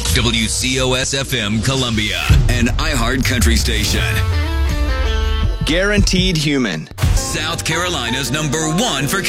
WCOS FM Columbia, an iHeart country station. Guaranteed Human. South Carolina's #1 for